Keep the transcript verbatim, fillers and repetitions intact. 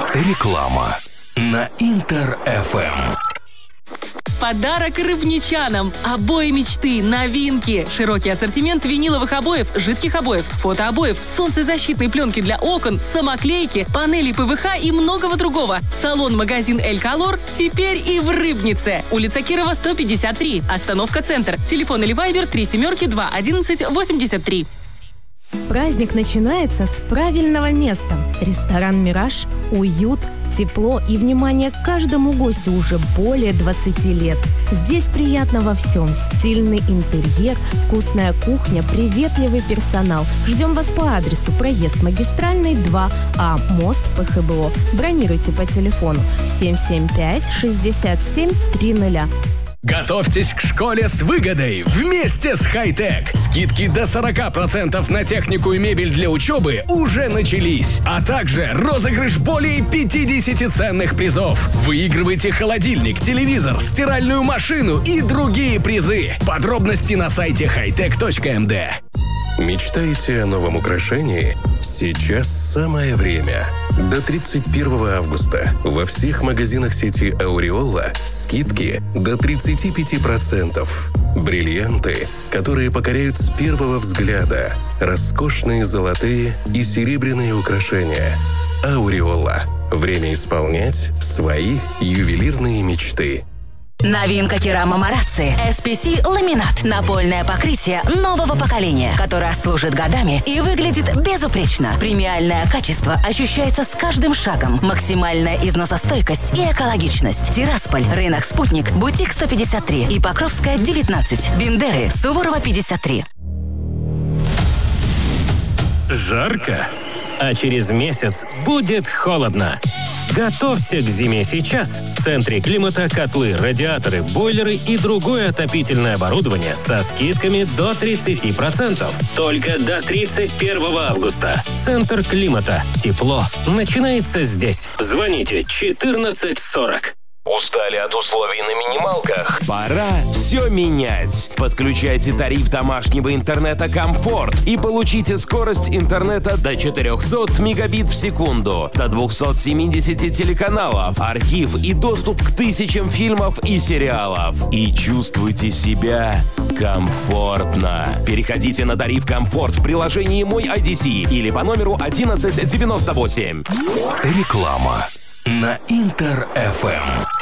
Реклама на Интер-ФМ. Подарок рыбничанам. Обои мечты, новинки. Широкий ассортимент виниловых обоев, жидких обоев, фотообоев, солнцезащитной пленки для окон, самоклейки, панелей ПВХ и многого другого. Салон-магазин «Эль Колор» теперь и в Рыбнице. Улица Кирова, сто пятьдесят три. Остановка «Центр». Телефон или вайбер три семерки два одиннадцать восемьдесят три. Праздник начинается с правильного места. Ресторан «Мираж». Уют, тепло и внимание к каждому гостю уже более двадцати лет. Здесь приятно во всем. Стильный интерьер, вкусная кухня, приветливый персонал. Ждем вас по адресу: проезд Магистральный, два А, мост ПХБО. Бронируйте по телефону семь семь пять шестьдесят семь тридцать. Готовьтесь к школе с выгодой вместе с Хай-Тек. Скидки до сорок процентов на технику и мебель для учебы уже начались. А также розыгрыш более пятидесяти ценных призов. Выигрывайте холодильник, телевизор, стиральную машину и другие призы. Подробности на сайте хайтек точка эм дэ. Мечтаете о новом украшении? Сейчас самое время. До тридцать первого августа во всех магазинах сети Aureola скидки до тридцати пяти процентов. Бриллианты, которые покоряют с первого взгляда. Роскошные золотые и серебряные украшения. Aureola. Время исполнять свои ювелирные мечты. Новинка Керама Марацци. эс пи си ламинат. Напольное покрытие нового поколения, которое служит годами и выглядит безупречно. Премиальное качество ощущается с каждым шагом. Максимальная износостойкость и экологичность. Тирасполь, рынок «Спутник», Бутик сто пятьдесят три и Покровская девятнадцать. Бендеры, Суворова пятьдесят три. Жарко, а через месяц будет холодно. Готовься к зиме сейчас. В центре климата котлы, радиаторы, бойлеры и другое отопительное оборудование со скидками до тридцати процентов. Только до тридцать первого августа. Центр климата. Тепло начинается здесь. Звоните четырнадцать сорок. Устали от условий на минималках? Пора все менять. Подключайте тариф домашнего интернета «Комфорт» и получите скорость интернета до четырехсот мегабит в секунду, до двухсот семидесяти телеканалов, архив и доступ к тысячам фильмов и сериалов. И чувствуйте себя комфортно. Переходите на тариф «Комфорт» в приложении «Мой ай ди си» или по номеру одиннадцать девяносто восемь. Реклама на Интер-ФМ.